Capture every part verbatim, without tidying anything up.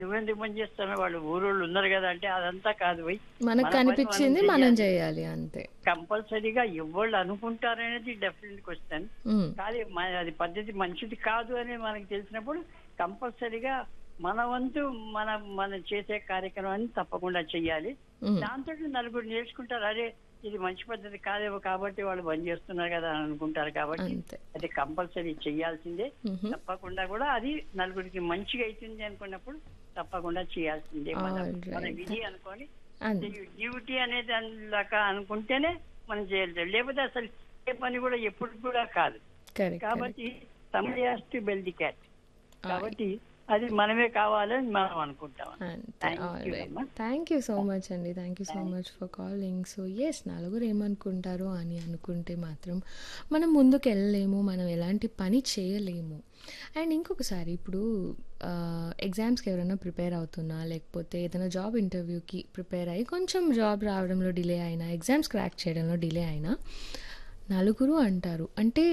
నువ్వెందుకు పని చేస్తావు వాళ్ళు ఊరోళ్ళు ఉన్నారు కదా అంటే అదంతా కాదు పోయి మనకు మన పని మనం కనిపించింది మనం చెయ్యాలి. చేయాలి అంతే. కంపల్సరీగా ఎవళ్ళు అనుకుంటారనేది డెఫినెట్ క్వశ్చన్. ఉమ్, కానీ మ- అది పద్ధతి మంచిది కాదు అని మనకు తెలిసినప్పుడు కంపల్సరీగా మన వంతు మన మనం చేసే కార్యక్రమాన్ని తప్పకుండా చెయ్యాలి. ఉమ్, దాంతో నలుగురు నేర్చుకుంటారు, అరే ఇది మంచి పద్ధతి కాదేమో కాబట్టి వాళ్ళు బంద్ చేస్తున్నారు కదా అని అనుకుంటారు. కాబట్టి అంతే. అది కంపల్సరీ చెయ్యాల్సిందే. మ్హూ. తప్పకుండా కూడా అది నలుగురికి మంచిగా అవుతుంది అనుకున్నప్పుడు తప్పకుండా చేయాల్సిందే. మన Alright. మన విధి అనుకొని అంతే. డ్యూటీ అనేది అందులాగా అనుకుంటేనే మనం చేయాలి, లేకపోతే అసలు ఏ పని కూడా ఎప్పుడు కూడా కాదు. కరెక్ట్. కాబట్టి somebody has to build the cat. కాబట్టి అది మనమే కావాలని మనం అనుకుంటాం. అంతే. Thank you, alright. అమ్మా. థ్యాంక్ యూ సో మచ్ అండి. Thank you so much for calling. So yes, నలుగురు ఏమనుకుంటారో అని అనుకుంటే మాత్రం మనం ముందుకు వెళ్ళలేము, మనం ఎలాంటి పని చేయలేము. అండ్ ఇంకొకసారి ఇప్పుడు ఎగ్జామ్స్కి ఎవరైనా ప్రిపేర్ అవుతున్నా, లేకపోతే ఏదైనా జాబ్ ఇంటర్వ్యూకి ప్రిపేర్ అయ్యి కొంచెం జాబ్ రావడంలో డిలే అయినా, ఎగ్జామ్స్ క్రాక్ చేయడంలో డిలే అయినా నలుగురు అంటారు. అంటే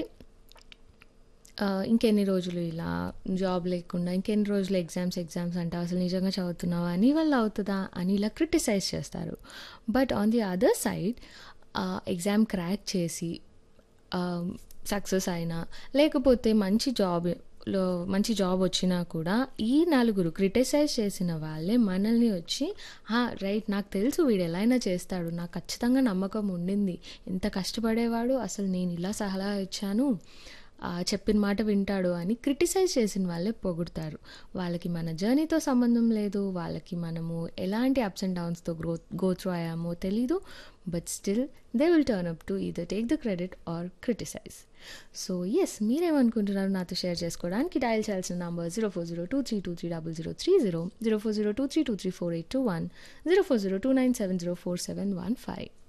ఆ, ఇంకెన్ని రోజులు ఇలా జాబ్ లేకుండా, ఇంకెన్ని రోజులు ఎగ్జామ్స్ ఎగ్జామ్స్ అంటావు, అసలు నిజంగా చదువుతున్నావా, నీ వల్ల అవుతుందా అని ఇలా క్రిటిసైజ్ చేస్తారు. But on the other side exam crack చేసి సక్సెస్ అయినా, లేకపోతే మంచి జాబ్లో మంచి జాబ్ వచ్చినా కూడా ఈ నలుగురు క్రిటిసైజ్ చేసిన వాళ్ళే మనల్ని వచ్చి రైట్, నాకు తెలుసు వీడు ఎలా అయినా చేస్తాడు, నాకు ఖచ్చితంగా నమ్మకం ఉండింది, ఎంత కష్టపడేవాడు, అసలు నేను ఇలా సలహా ఇచ్చాను, ఆ, చెప్పిన మాట వింటాడు అని క్రిటిసైజ్ చేసిన వాళ్ళే పొగుడతారు. వాళ్ళకి మన జర్నీతో సంబంధం లేదు, వాళ్ళకి మనము ఎలాంటి ups and డౌన్స్తో grow go through అయ్యామో తెలీదు. But still they will turn up to either take the credit are criticise. So yes, మీరేమనుకుంటున్నారు నాతో షేర్ చేసుకోవడానికి డయల్ చేయాల్సిన number zero four zero two three two three double zero three zero, zero four zero two three two three four eight two one, zero four zero two nine seven zero four seven one five.